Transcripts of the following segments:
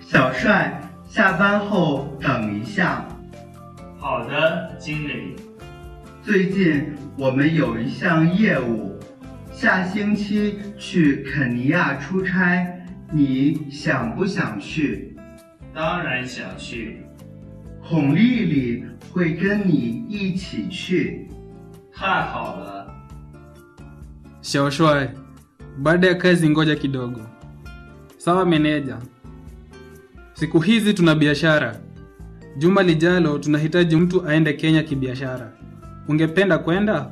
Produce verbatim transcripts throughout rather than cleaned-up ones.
小帅，下班后等一下。 好的，经理。 最近我们有一项业务，下星期去肯尼亚出差，你想不想去？ 当然想去。 孔丽丽会跟你一起去。 太好了。 小帅, baada ya kazi ngoja kidogo. Sawa meneja. Siku hizi tuna biashara. Juma lijalo tunahitaji mtu aende Kenya kibiashara. Ungependa kwenda?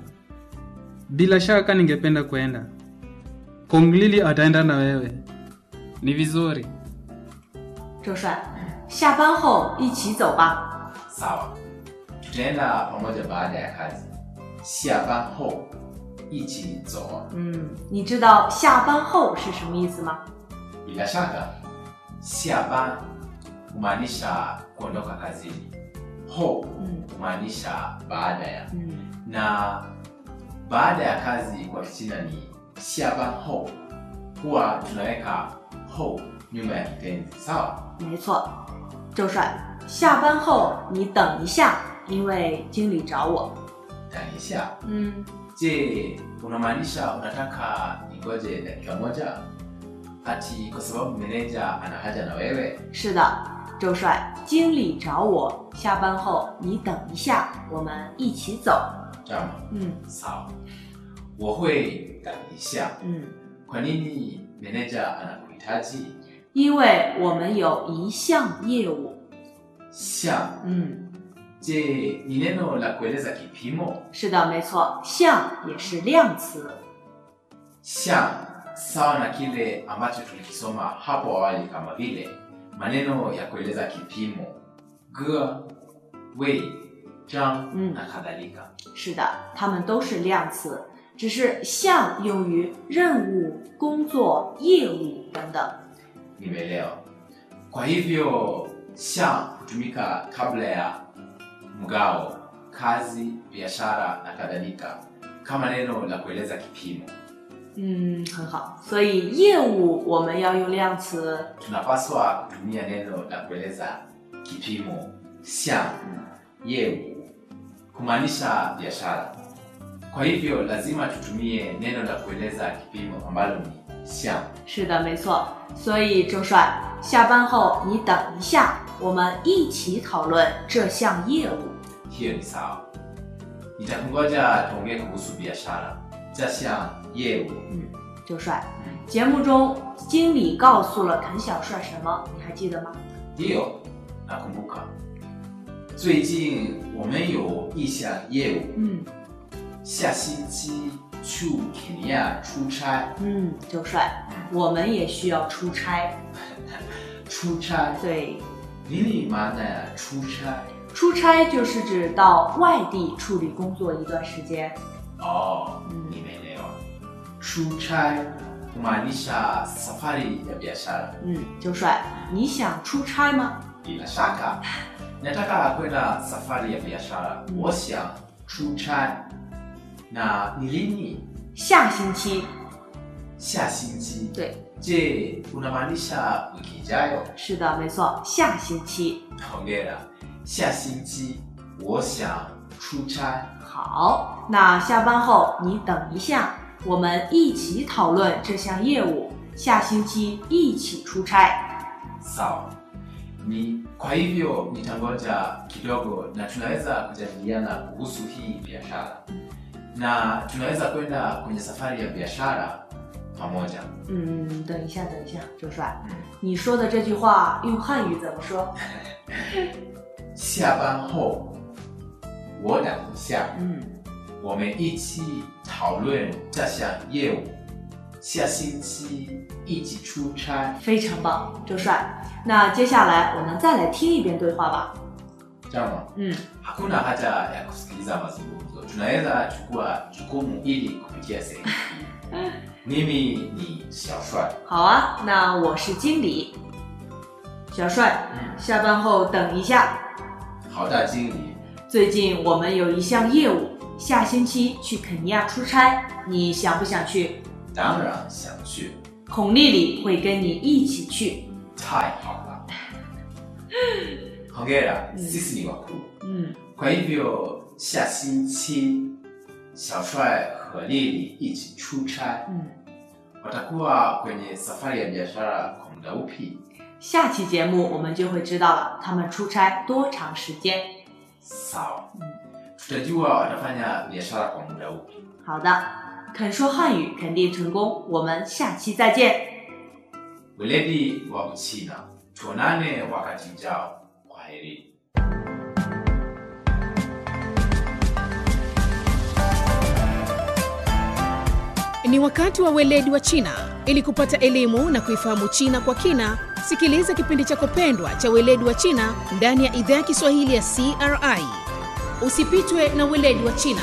Bila shaka ningependa kwenda. Konglili ataenda na wewe. Ni vizuri. 周帅，下班后一起走吧。 Sawa. Tutaenda pamoja baada ya kazi. 下班后一起走。 嗯，你知道下班后是什么意思吗？ Bila shaka, 下班 humaanisha kuondoka kazini. Ho humaanisha baada ya. Mm. Na baada ya kazi kwa Kichina ni 下班后. Huwa tunaweka ho nyuma ya kitenzi. Sawa? 没错。周帅，下班后你等一下，因为经理找我。 等一下. 嗯。 Je, unamaanisha unataka ningoje dakika moja? Ati kwa sababu meneja ana haja na wewe? 是的，周帅，经理找我，下班后你等一下，我们一起走。 Jama. 嗯 Sawa. 我会等一下. 嗯， Kwa nini meneja anakuhitaji? 因为我们有一项业务。 Xiang. 嗯， Je, ni neno la kueleza kipimo? 是的，没错，项也是量词。 Xiang sawa na kile ambacho tulikisoma hapo awali kama vile maneno ya kueleza kipimo ge, wei, zhang na kadhalika. 是的，它们都是量词，只是项用于任务、工作、业务等等。 Nimeelewa. Kwa hivyo xiang hutumika kabla ya mgao, kazi, biashara na kadhalika kama neno la kueleza kipimo. 嗯，很好。所以业务我们要用量词。 Tunapaswa kutumia neno la kueleza kipimo xiang, yeu, kumaanisha biashara. Kwa hivyo lazima tutumie neno la kueleza kipimo ambalo ni xiang. 是的，没错。所以周帅，下班后你等一下，我们一起讨论这项业务。 Hiyo ni sawa. Nitakungoja tuongee kuhusu biashara. 这项业务. 嗯，周帅，节目中经理告诉了肯小帅什么？你还记得吗？ Ndio, nakumbuka. 最近我们有一项业务. 嗯下星期去肯尼亚出差. 嗯，周帅，我们也需要出差。 出差? 对， Nini maana ya 出差? 出差就是指到外地处理工作一段时间。 Oh, nimeelewa. 出差 humaanisha safari ya biashara. 嗯，周帅，你想出差吗？ Bila shaka. Nataka kwenda safari ya biashara. 我想出差. Na ni lini? 下星期。 下星期. 对。 Je, unamaanisha wiki ijayo? 是的，没错，下星期。 Hongera. 下星期我想出差. 好，那下班后你等一下，我们一起讨论这项业务，下星期一起出差。 Sawa. Ni kwa hivyo nitangoja kidogo na tunaweza kujadiliana kuhusu hii biashara. Na tunaweza kwenda kwenye safari ya biashara pamoja. 嗯，等一下，等一下，周帅，你说的这句话用汉语怎么说？ 下班后我等一下。 嗯， 我们一起讨论这项业务。下星期一起出差。 非常棒，周帅。那接下来我们再来听一遍对话吧。 Jama. 嗯， Hakuna haja ya kusikiliza mazungumzo. Tunaweza chukua jukumu ili kupitia sehemu hii. Mimi ni 小帅。 好啊，那我是经理。小帅，下班后等一下。 好的，经理。 最近我们有一项业务，下星期去肯尼亚出差，你想不想去？ 当然想去。 孔丽丽会跟你一起去。 太好了。 Hongera, sisi ni wakuu. 嗯 Kwa hivyo 下星期小帅和丽丽一起出差嗯， watakuwa kwenye safari ya biashara kwa muda upi? 下期节目我们就会知道了，他们出差多长时间。 Sawa. Tutajua watafanya biashara kwa muda upi. 好的，肯说汉语肯定成功，我们下期再见。 Weledi wa Uchina. Tuonane wakati ujao. Kwaheri. Ni wakati wa weledi wa China. Ili kupata elimu na kuifahamu China kwa kina, sikiliza kipindi chako pendwa cha weledi wa China ndani ya idhaa ya Kiswahili ya C R I. Usipitwe na weledi wa China.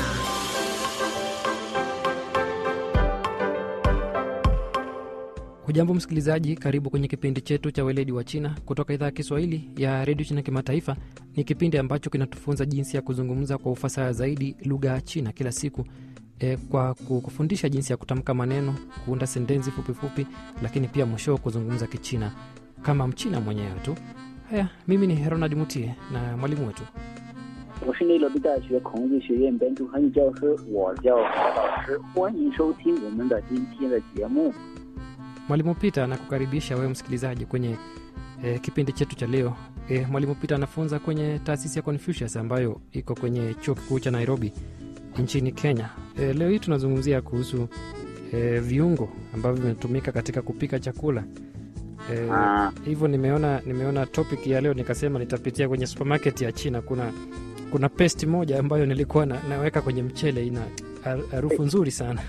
Hujambo msikilizaji, karibu kwenye kipindi chetu cha weledi wa China kutoka idhaa ya Kiswahili ya Radio China Kimataifa. Ni kipindi ambacho kinatufunza jinsi ya kuzungumza kwa ufasaha zaidi lugha ya China kila siku. E, kwa kufundisha jinsi ya kutamka maneno, kuunda sentensi fupi fupi, lakini pia mwisho kuzungumza Kichina kama Mchina mwenyewe tu. Haya, mimi ni Ronald Mutie na mwalimu wetu. 我是内罗毕大学孔子学院本土汉语教师，我叫何老师，欢迎收听我们的今天的节目。 Mwalimu Peter anakukaribisha wewe msikilizaji kwenye e, kipindi chetu cha leo. E, Mwalimu Peter anafunza kwenye taasisi ya Confucius ambayo iko kwenye chuo kikuu cha Nairobi nchini Kenya. E, leo hii tunazungumzia kuhusu e, viungo ambavyo vinatumika katika kupika chakula. E, Ah. hivyo nimeona nimeona topic ya leo nikasema nitapitia kwenye supermarket ya China. Kuna kuna paste moja ambayo nilikuwa na, naweka kwenye mchele, ina harufu nzuri sana.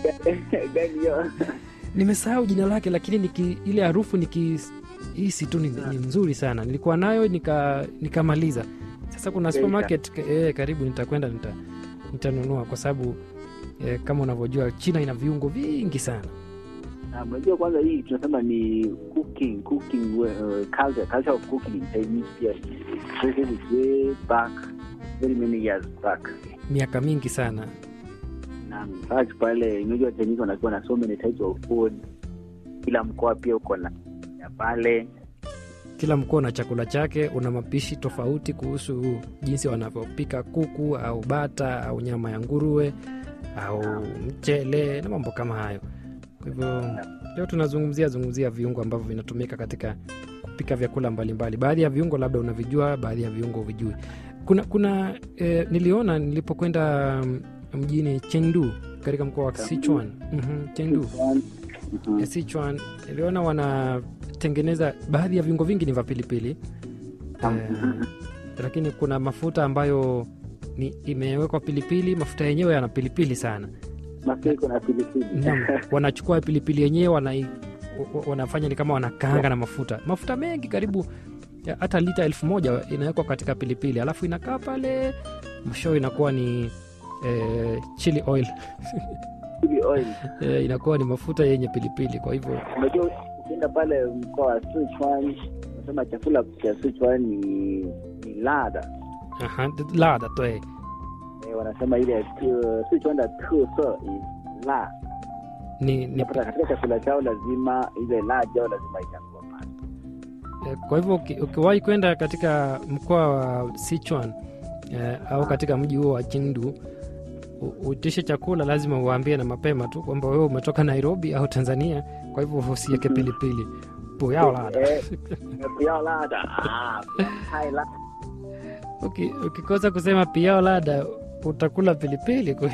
Gani hiyo? Nimesahau jina lake, lakini niki, ile harufu nikihisi tu ni, ni nzuri sana. Nilikuwa nayo nika nikamaliza. Sasa kuna supermarket eh, karibu nitakwenda nita nitanunua kwa sababu eh, kama unavyojua China ina viungo vingi sana. Na mnajua kwanza hii tunasema ni cooking cooking uh, culture culture of cooking in Chinese pia. This is way back very many years back. Miaka mingi sana. Na mfano pale unajua Chinese wanakuwa na so many types of food. Kila mkoa pia uko na ya pale. Kila mkoa na chakula chake, una mapishi tofauti kuhusu jinsi wanavyopika kuku au bata au nyama ya nguruwe au mchele na mambo kama hayo. Kwa hivyo leo tunazungumzia zungumzia viungo ambavyo vinatumika katika kupika vyakula mbalimbali. Baadhi ya viungo labda unavijua, baadhi ya viungo huvijui. Kuna kuna eh, niliona nilipokwenda mjini Chengdu katika mkoa wa Sichuan. Mhm, Chengdu. Mhm. Sichuan, niliona wanatengeneza baadhi ya viungo vingi ni vya pilipili. Eh, lakini kuna mafuta ambayo ni imewekwa pilipili, mafuta yenyewe yana pilipili sana. Mafuta iko na pilipili. Naam, wanachukua pilipili yenyewe wana wanafanya ni kama wanakaanga na mafuta. Mafuta mengi karibu ya, hata lita elfu moja inawekwa katika pilipili. Alafu inakaa pale, mwisho inakuwa ni eh, chili oil. Chili oil. eh, inakuwa ni mafuta yenye pilipili. Kwa hivyo Unajua ukienda pale mkoa wa Sichuan, nasema chakula cha Sichuan ni ni lada. aha, ladha tu eh. Eh, wanasema ile uh, Sichuan da tuso is la. Ni, ni Unapata katika chakula chao lazima ile la jao lazima itakuwa pale. eh, kwa hivyo uki- ukiwahi kwenda katika mkoa wa Sichuan eh, au katika mji huo wa Chengdu, u- uitishe chakula lazima uwaambie na mapema tu kwamba wewe umetoka Nairobi au Tanzania, kwa hivyo usiweke pilipili. Puyao ladha. Eh, pia lada. Ah, hai la. Uki- ukikosa kusema piao ladha utakula pilipili kweli.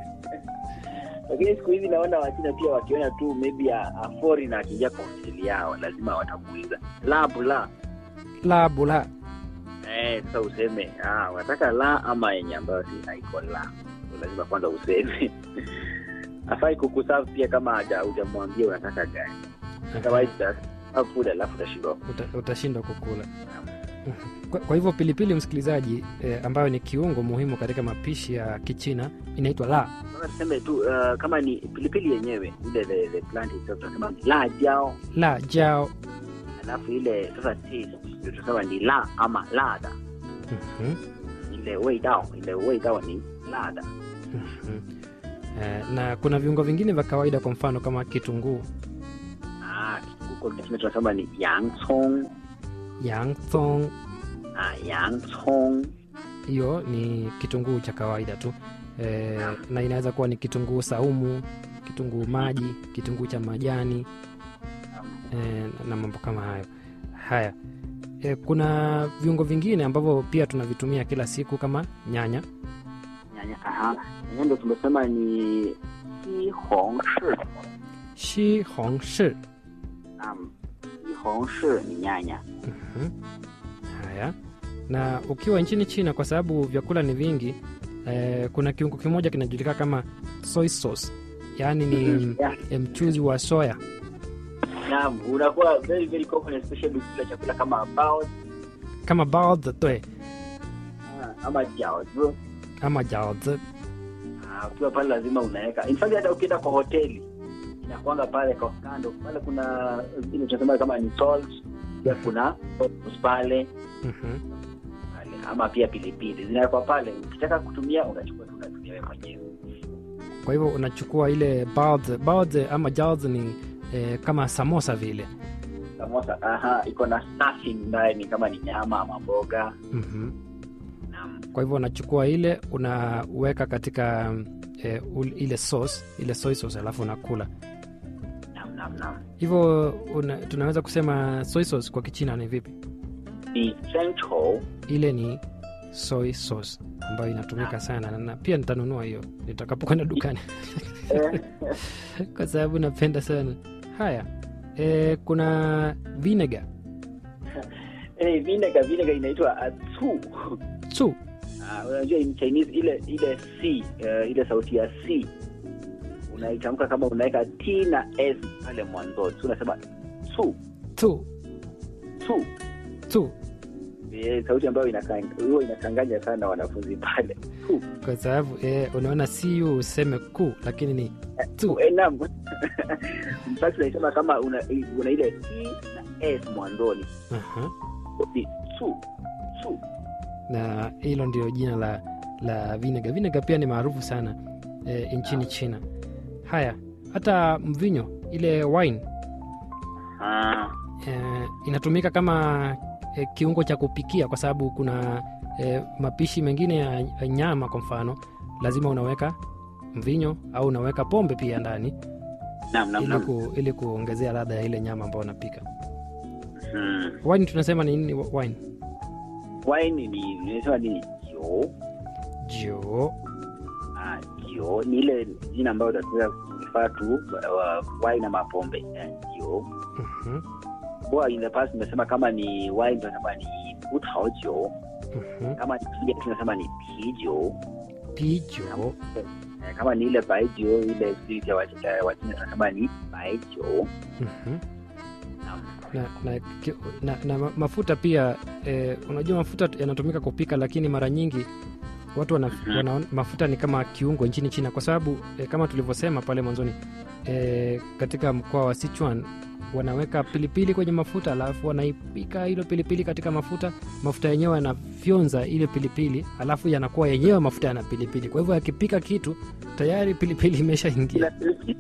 Lakini siku hizi naona Wachina pia wakiona tu maybe a, a foreigner akija kwa hoteli yao lazima watamuuliza la bula. La bula. Eh, sasa useme ah, wataka la ama yenye ambayo si haiko la. So, lazima kwanza useme. Afai kukuserve pia kama haja hujamwambia unataka gani. Otherwise just have food alafu utashindwa. Uta, utashindwa kukula. Kwa, kwa hivyo pilipili msikilizaji, eh, ambayo ni kiungo muhimu katika mapishi ya Kichina inaitwa la. Sasa tuseme tu uh, kama ni pilipili yenyewe ile the, the plant itself tunasema ni la jao, La jao. alafu ile sasa taste ndio tunasema ni la ama lada. Mhm. Ile weidao, ile weidao ni lada. Mhm. Eh, na kuna viungo vingine vya kawaida, kwa mfano kama kitunguu. Ah, huko tunasema ni yang cong. Yangcong. Ah, yangcong. Hiyo ni kitunguu cha kawaida tu. E, na inaweza kuwa ni kitunguu saumu, kitunguu maji, kitunguu cha majani e, na mambo kama hayo. Haya. E, kuna viungo vingine ambavyo pia tunavitumia kila siku kama nyanya. Nyanya, aha. Nyanya ndio tumesema ni xihongshi. Xihongshi. Naam. Xihongshi ni nyanya. Mhm. Haya. Na ukiwa nchini China, kwa sababu vyakula ni vingi, eh, kuna kiungo kimoja kinajulikana kama soy sauce. Yaani ni Yeah. mchuzi wa soya. Naam, unakuwa very very common especially kula chakula kama bao Kama baozi tu ama jiaozi. ama jiaozi. Ah, ukiwa pale lazima unaweka. In fact hata ukienda kwa hoteli inakuanga pale kwa kando. Pale kuna ile tunasema kama ni salt, pia kuna sauce pale. Mhm. Pale ama pia pilipili. Zinawekwa pale. Ukitaka kutumia unachukua tu unatumia wewe mwenyewe. Kwa hivyo unachukua ile baozi. Baozi ama jiaozi ni eh, kama samosa vile. Samosa, aha, iko na stuffing ndani kama ni nyama ama mboga. Mhm. Naam. Kwa hivyo unachukua ile unaweka katika eh, ile sauce, ile soy sauce, alafu unakula. Naam, naam, naam. Hivyo una, tunaweza kusema soy sauce kwa Kichina ni vipi? Ni central. Ile ni soy sauce ambayo inatumika sana, na pia nitanunua hiyo nitakapokwenda dukani kwa sababu napenda sana. Haya, e, kuna vinegar. Eh, vinegar, vinegar inaitwa atsu. Tsu. Ah, unajua in Chinese ile ile c, uh, ile sauti ya c unaitamka kama unaweka t na s pale mwanzo. So unasema tsu, Tsu. tsu. Tsu. Eh, sauti ambayo inakanga hiyo inakanganya sana wanafunzi pale. Tsu. Kwa sababu e, unaona si u useme ku, lakini ni tsu. Eh, naam. Mpaka unasema kama una, una ile t na s mwanzoni. Aha. Ni tsu, tsu. Na hilo ndio jina la la vinegar. Vinegar pia ni maarufu sana e, nchini China. Haya, hata mvinyo ile wine Ah, e, inatumika kama e, kiungo cha kupikia, kwa sababu kuna e, mapishi mengine ya, ya nyama kwa mfano lazima unaweka mvinyo au unaweka pombe pia ndani naam, naam, ili, naam. ku, ili kuongezea ladha ya ile nyama ambayo unapika. Hmm. Wine tunasema ni nini? Wine Wine ni unasema nini? Jiu. jio. Ah, jiu ni ile jina ambayo tunaweza kurefer to uh, wine ama pombe. Jiu. Mhm. Kwa in the past nimesema kama ni wine tunasema ni butao jiu. Mhm. Kama ni pia tunasema ni pijiu. Pijo. Eh, kama ni ile baijiu ile spirit ya wachina wachina tunasema ni baijiu. Mhm. Na, na, ki- na, na ma- mafuta pia eh, unajua mafuta yanatumika kupika, lakini mara nyingi watu wana, wana, mafuta ni kama kiungo nchini China, kwa sababu eh, kama tulivyosema pale mwanzoni eh, katika mkoa wa Sichuan wanaweka pilipili kwenye mafuta, alafu wanaipika hilo pilipili katika mafuta. Mafuta yenyewe yanafyonza ile pilipili, alafu yanakuwa yenyewe mafuta yana pilipili. Kwa hivyo yakipika kitu tayari pilipili imeshaingia.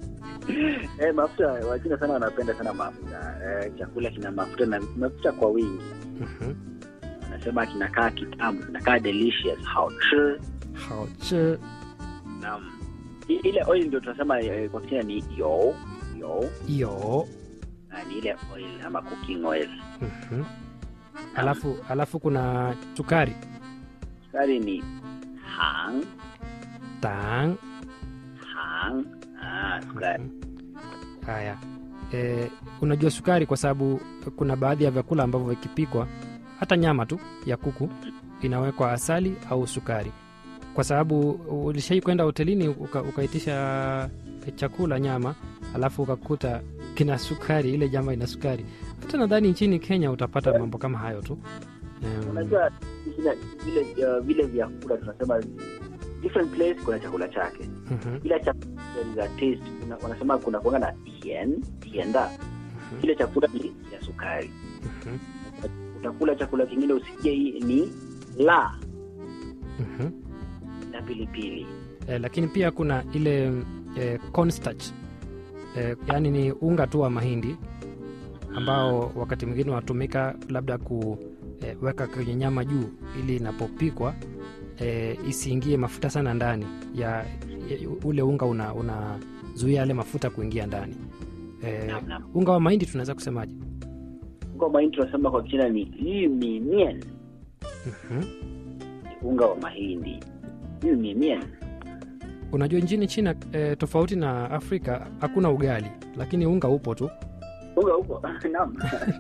Eh, mafuta wachina sana wanapenda sana mafuta. Eh, chakula kina mafuta na mafuta kwa wingi. Mhm. Wanasema kinakaa kitamu, kinakaa delicious, hao-chi. Hao-chi. Naam. I- Ile oil ndio tunasema eh, kwa Kichina ni you, you. Yo. Na ni ile oil ama cooking oil. Mhm. Alafu alafu kuna sukari. Sukari ni hang, Tang. hang. Ah, sukari. Haya, e, unajua sukari kwa sababu kuna baadhi ya vyakula ambavyo vikipikwa, hata nyama tu ya kuku inawekwa asali au sukari, kwa sababu ulishai kwenda hotelini uka, ukaitisha chakula nyama alafu ukakuta kina sukari, ile nyama ina sukari. Hata nadhani nchini Kenya utapata mambo kama hayo tu. Um, Unajua vile vile uh, vile vyakula tunasema different place kuna chakula chake. mhm, Kila chakula za taste kuna, wanasema kuna kuanga na tien, tienda. Kile chakula ni ya sukari. mhm, Utakula chakula kingine usikie hii ni la mhm. na pilipili. E, lakini pia kuna ile e, cornstarch e, yani ni unga tu wa mahindi ambao wakati mwingine unatumika labda kuweka eh, kwenye nyama juu ili inapopikwa eh, isiingie mafuta sana ndani ya, ya ule unga una, unazuia yale mafuta kuingia ndani. Eh, unga wa mahindi tunaweza kusemaje? Unga wa mahindi tunasema kwa Kichina ni yumi mian. Mhm. Unga wa mahindi. Yumi mian. Unajua nchini China eh, tofauti na Afrika hakuna ugali, lakini unga upo tu. Unga upo. Naam.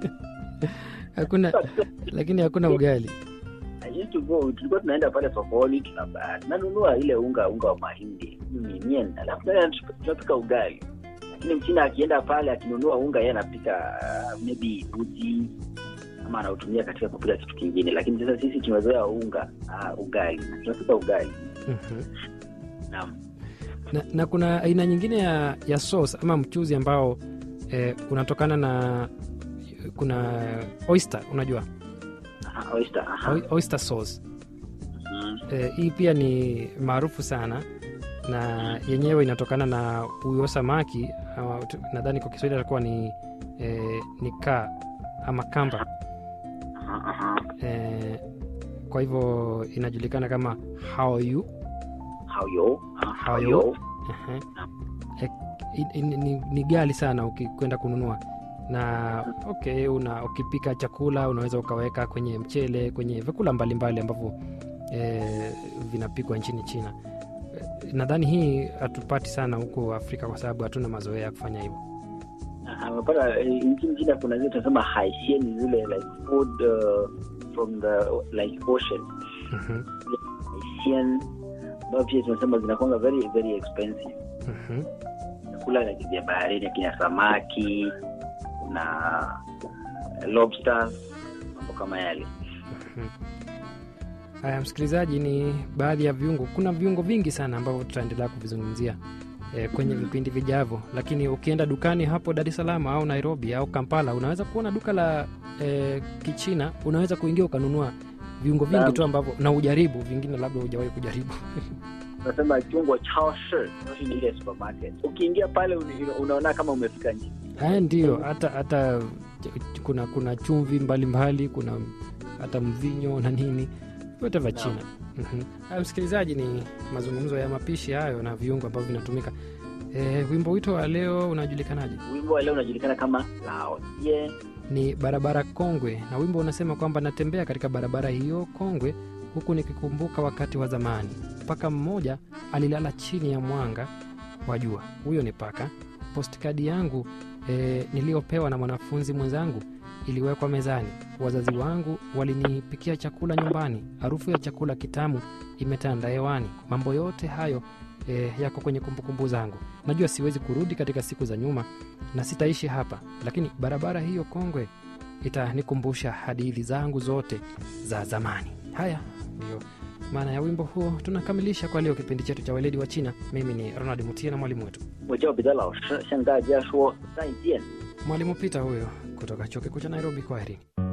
Hakuna lakini hakuna ugali. I used to go, tulikuwa tunaenda pale sokoni tunanunua ile unga unga wa mahindi. Yumi mian. Alafu tunapika ugali. Lakini Mchina akienda pale akinunua unga yeye anapika uh, maybe uji ama anautumia katika kupika kitu kingine, lakini sasa sisi tumezoea unga uh, ugali. Tunapika ugali. Mhm. Naam. Na, na kuna aina nyingine ya, ya sauce ama mchuzi ambao eh, unatokana na kuna oyster, unajua? Aha, oyster. Aha. O, oyster sauce. Mhm. Eh, hii pia ni maarufu sana na yenyewe inatokana na huyo samaki uh, nadhani kwa Kiswahili atakuwa ni eh, ni kaa ama kamba. Aha, aha. Eh, kwa hivyo inajulikana kama haoyu. Haoyu. Haoyu. Uh-huh. Eh, ni, ni, ni gali sana ukikwenda kununua na okay, una ukipika chakula unaweza ukaweka kwenye mchele, kwenye vyakula mbalimbali ambavyo eh, vinapikwa nchini China. Nadhani hii hatupati sana huko Afrika kwa sababu hatuna mazoea ya kufanya hivyo. Ah, unapata nchini China kuna zile tunasema haishen, zile like food uh, from the like ocean. Mhm. Haishen ambao pia tunasema zinakuwa very very expensive. Mhm. Kula like vya baharini kina samaki na lobster, mambo kama yale. Mhm. Haya, msikilizaji, ni baadhi ya viungo. Kuna viungo vingi sana ambavyo tutaendelea kuvizungumzia eh, kwenye vipindi vijavyo, lakini ukienda dukani hapo Dar es Salaam au Nairobi au Kampala unaweza kuona duka la eh, Kichina, unaweza kuingia ukanunua viungo vingi tu ambavyo na ujaribu vingine labda hujawahi kujaribu. Tunasema kiungo chao shi, ni ile supermarket. Ukiingia pale unaona kama umefika nje. Haya ndio, hata hata kuna kuna chumvi mbalimbali, kuna hata mvinyo na nini yote vya China. Mhm. Haya msikilizaji, ni mazungumzo ya mapishi hayo na viungo ambavyo vinatumika. Eh, wimbo wito wa leo unajulikanaje? Wimbo wa leo unajulikana kama Lao Ye. Ni barabara kongwe, na wimbo unasema kwamba natembea katika barabara hiyo kongwe huku nikikumbuka wakati wa zamani. Paka mmoja alilala chini ya mwanga wa jua. Huyo ni paka. Postkadi yangu e, niliyopewa na mwanafunzi mwenzangu iliwekwa mezani. Wazazi wangu walinipikia chakula nyumbani. Harufu ya chakula kitamu imetanda hewani. Mambo yote hayo e, yako kwenye kumbukumbu zangu. Najua siwezi kurudi katika siku za nyuma na sitaishi hapa, lakini barabara hiyo kongwe itanikumbusha hadithi zangu zote za zamani. Haya ndio maana ya wimbo huo. Tunakamilisha kwa leo kipindi chetu cha Weledi wa China. Mimi ni Ronald Mutia na mwalimu wetu. Mwalimu Peter huyo kutoka Chuo Kikuu cha Nairobi. Kwaheri.